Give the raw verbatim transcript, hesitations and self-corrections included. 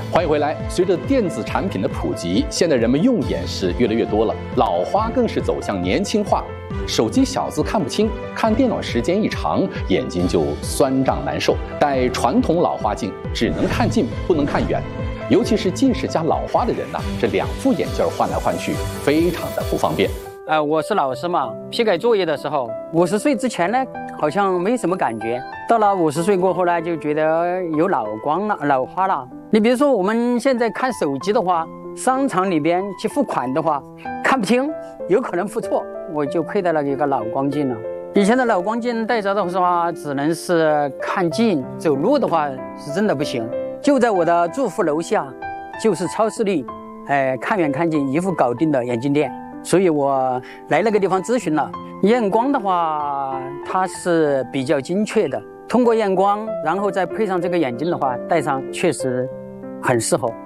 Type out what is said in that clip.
欢迎回来。随着电子产品的普及，现在人们用眼是越来越多了，老花更是走向年轻化。手机小字看不清，看电脑时间一长，眼睛就酸胀难受。戴传统老花镜只能看近，不能看远。尤其是近视加老花的人呐、啊，这两副眼镜换来换去，非常的不方便。 呃，我是老师嘛，批改作业的时候，五十岁之前呢，好像没什么感觉，到了五十岁过后呢，就觉得有老光了、老花了。你比如说我们现在看手机的话，商场里边去付款的话，看不清，有可能付错，我就佩戴了一个老光镜了。以前的老光镜戴着的话，只能是看近，走路的话是真的不行。就在我的住户楼下，就是超视力，哎，看远看近一副搞定的眼镜店。所以我来那个地方咨询了，验光的话，它是比较精确的。通过验光，然后再配上这个眼镜的话，戴上确实很适合。